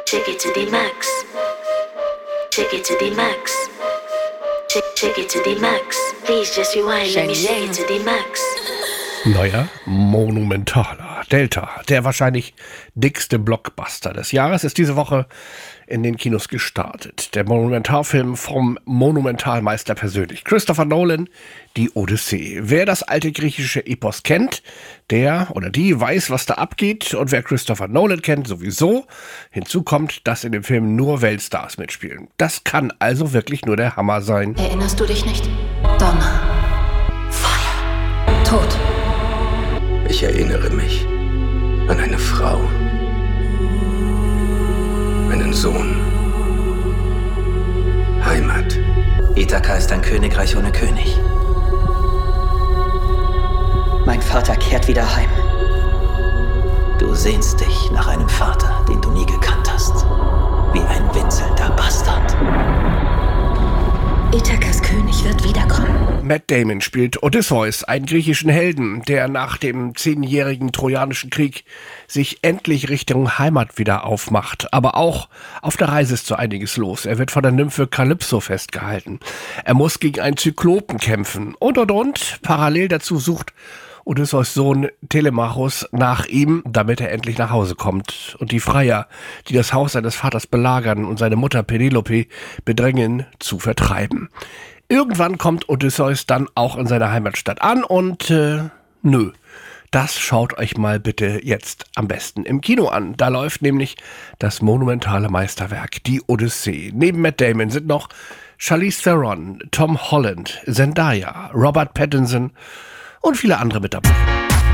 Take it to the max. Take it to the max. Take it to the max. Please just rewind. Let me take it to the max. Neuer, monumentaler Delta, der wahrscheinlich dickste Blockbuster des Jahres, ist diese Woche in den Kinos gestartet. Der Monumentalfilm vom Monumentalmeister persönlich, Christopher Nolan, die Odyssee. Wer das alte griechische Epos kennt, der oder die weiß, was da abgeht. Und wer Christopher Nolan kennt, sowieso. Hinzu kommt, dass in dem Film nur Weltstars mitspielen. Das kann also wirklich nur der Hammer sein. Erinnerst du dich nicht? Donner, Feuer, Tod. Ich erinnere mich an eine Frau, einen Sohn, Heimat. Ithaka ist ein Königreich ohne König. Mein Vater kehrt wieder heim. Du sehnst dich nach einem Vater, den du nie gekannt hast. Wie ein winselnder Bastard. Ithakas König wird wiederkommen. Matt Damon spielt Odysseus, einen griechischen Helden, der nach dem 10-jährigen Trojanischen Krieg sich endlich Richtung Heimat wieder aufmacht. Aber auch auf der Reise ist so einiges los. Er wird von der Nymphe Kalypso festgehalten. Er muss gegen einen Zyklopen kämpfen. Und. Parallel dazu sucht Odysseus Sohn Telemachos nach ihm, damit er endlich nach Hause kommt. Und die Freier, die das Haus seines Vaters belagern und seine Mutter Penelope bedrängen, zu vertreiben. Irgendwann kommt Odysseus dann auch in seiner Heimatstadt an und das schaut euch mal bitte jetzt am besten im Kino an. Da läuft nämlich das monumentale Meisterwerk, die Odyssee. Neben Matt Damon sind noch Charlize Theron, Tom Holland, Zendaya, Robert Pattinson und viele andere mit dabei.